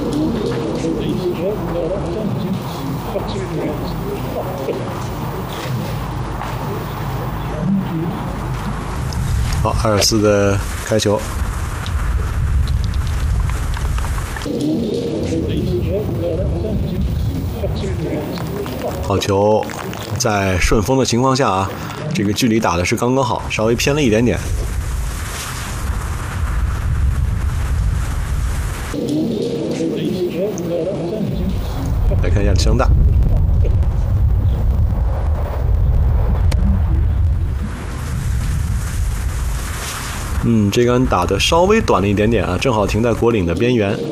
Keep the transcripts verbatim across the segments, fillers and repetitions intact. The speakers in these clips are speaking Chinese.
好，阿尔斯的开球，好球，在顺风的情况下啊，这个距离打的是刚刚好，稍微偏了一点点。来看一下香大。嗯，这杆打的稍微短了一点点啊，正好停在果岭的边缘。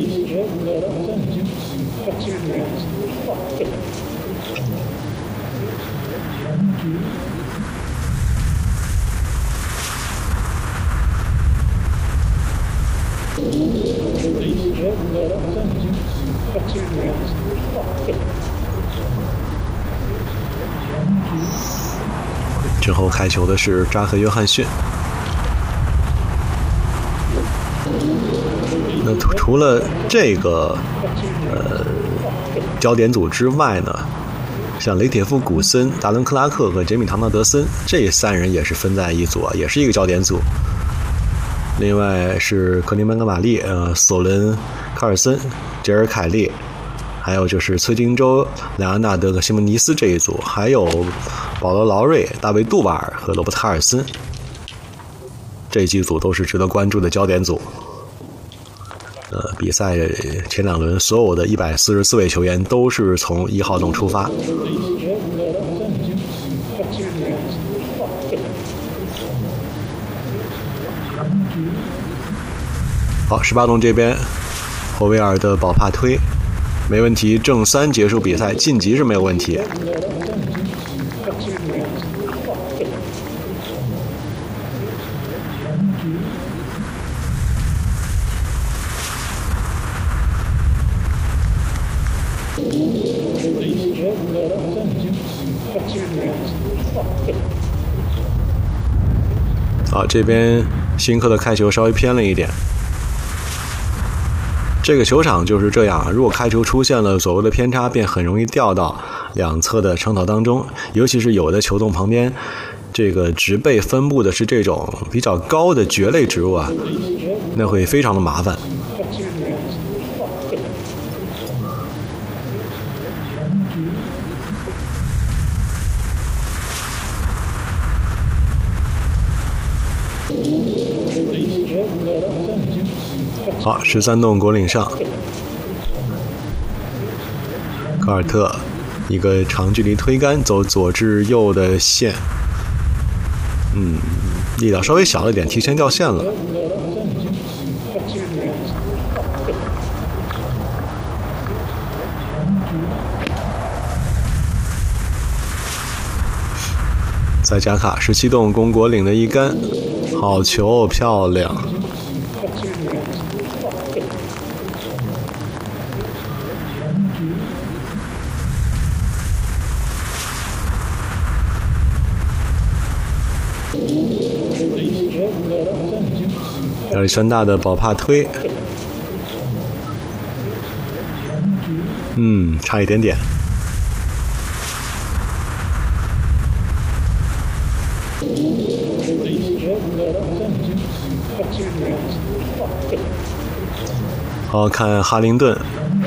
之后开球的是扎克·约翰逊。那除了这个呃焦点组之外呢，像雷铁夫·古森、达伦·克拉克和杰米·唐纳德森这三人也是分在一组啊，也是一个焦点组。另外是克林曼格玛丽、呃索伦·卡尔森、杰尔·凯利，还有就是崔金州、莱昂纳德和西蒙尼斯这一组，还有保罗·劳瑞、大卫·杜瓦尔和罗伯特·卡尔森，这几组都是值得关注的焦点组。呃，比赛前两轮所有的一百四十四位球员都是从一号洞出发。好，十八洞这边，霍维尔的保帕推没问题，正三结束比赛，晋级是没有问题。好，这边新科的开球稍微偏了一点。这个球场就是这样，如果开球出现了所谓的偏差，便很容易掉到两侧的长草当中，尤其是有的球洞旁边这个植被分布的是这种比较高的蕨类植物啊，那会非常的麻烦。好，十三洞果岭上，卡尔特一个长距离推杆，走左至右的线，嗯，力道稍微小了点，提前掉线了。塞加卡十七洞攻果岭的一杆，好球，漂亮。亚历山大的保帕推，嗯，差一点点。好，看哈林顿。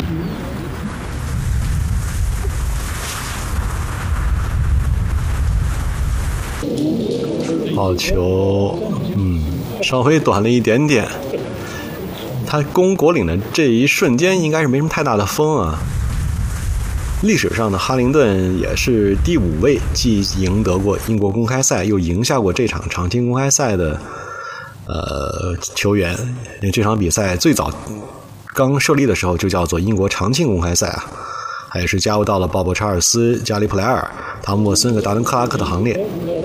好球，嗯，稍微短了一点点。他攻果岭的这一瞬间应该是没什么太大的风啊。历史上的哈林顿也是第五位，既赢得过英国公开赛，又赢下过这场长青公开赛的呃球员。因为这场比赛最早刚设立的时候就叫做英国长青公开赛啊，他也是加入到了鲍勃·查尔斯、加里·普莱尔、汤姆·沃森和达伦·克拉克的行列。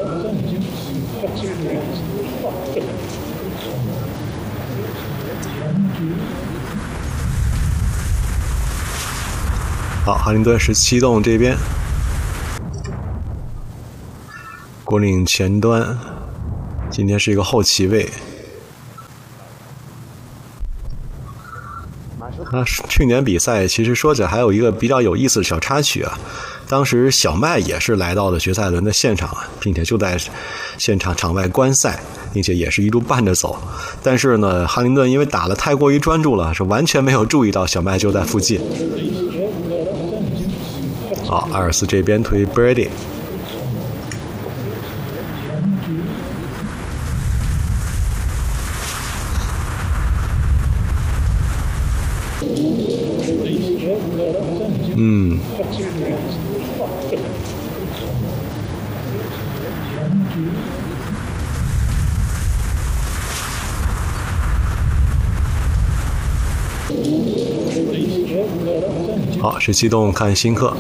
好，哈林顿十七洞这边，果岭前端，今天是一个后旗位。 啊，去年比赛其实说起来还有一个比较有意思的小插曲啊，当时小麦也是来到了决赛轮的现场啊，并且就在现场场外观赛，并且也是一路伴着走。但是呢，哈林顿因为打得太过于专注了，是完全没有注意到小麦就在附近。好，阿尔斯这边推 Birdie。嗯，好，十七洞看新课。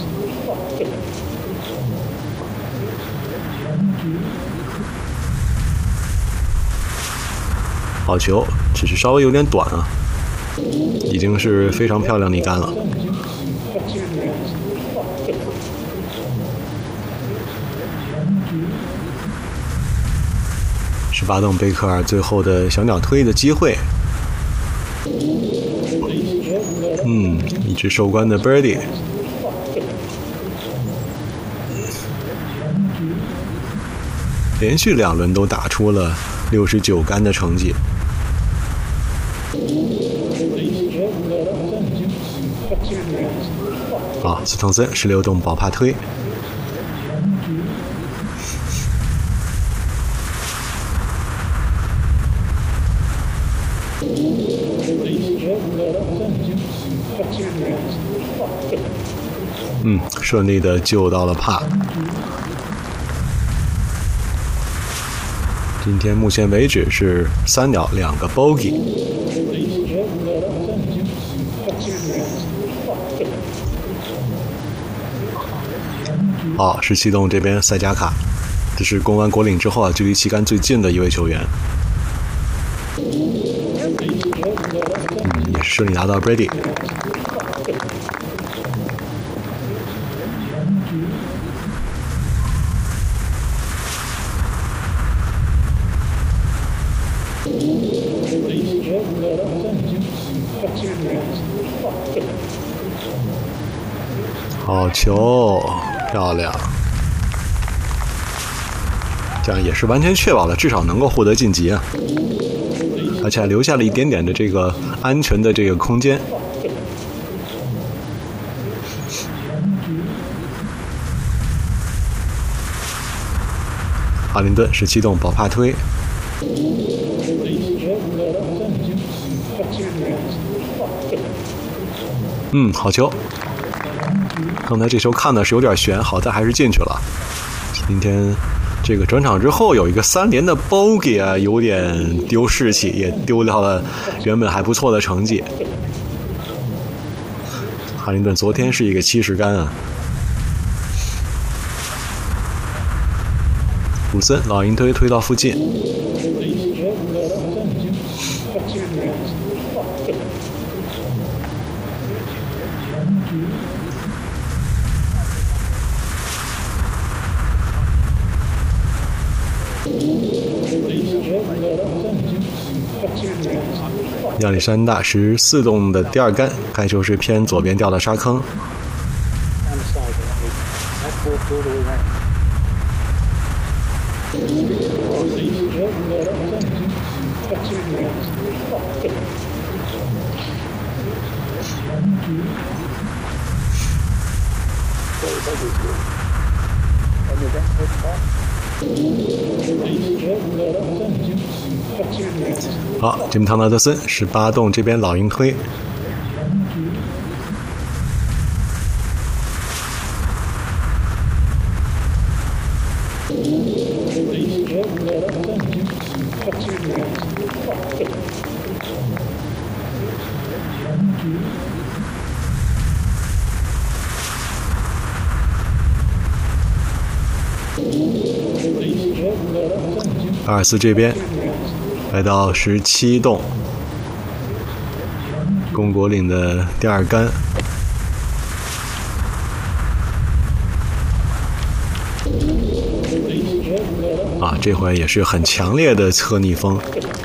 好球，只是稍微有点短啊，已经是非常漂亮的一杆了。十八洞贝克尔最后的小鸟推的机会，嗯，一直收官的 Birdie， 连续两轮都打出了六十九杆的成绩。好，斯通森十六洞保帕推。嗯，顺利的救到了帕。今天目前为止是三鸟两个 bogey。好，十七洞这边塞加卡，这是攻完果岭之后啊，距离旗杆最近的一位球员。嗯，也是顺利拿到 Brady。好球，漂亮！这样也是完全确保了至少能够获得晋级啊，而且还留下了一点点的这个安全的这个空间。哈林顿十七洞保帕推。嗯，好球！刚才这球看的是有点悬，好在还是进去了。今天这个转场之后有一个三连的 bogey 啊，有点丢士气，也丢掉了原本还不错的成绩。哈林顿昨天是一个七十杆啊。古森老鹰推推到附近。亚历山大十四洞的第二杆，该球是偏左边掉到沙坑。好，吉姆汤纳德森十八洞这边老鹰推。阿尔斯这边来到十七洞，公果岭的第二杆。啊，这回也是很强烈的侧逆风。